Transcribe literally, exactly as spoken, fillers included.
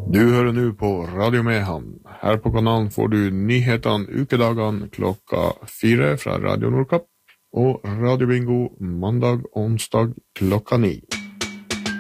Du hører nå på Radio Mehamn. Her på kanalen får du nyhetene ukedagene klokka fire fra Radio Nordkapp og Radio Bingo mandag og onsdag klokka ni.